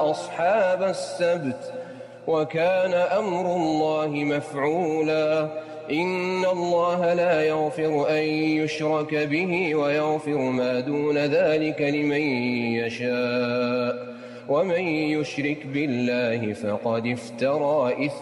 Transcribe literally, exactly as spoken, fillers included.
أصحاب السبت وكان أمر الله مفعولا إن الله لا يغفر أن يشرك به ويغفر ما دون ذلك لمن يشاء ومن يشرك بالله فقد افترى إثما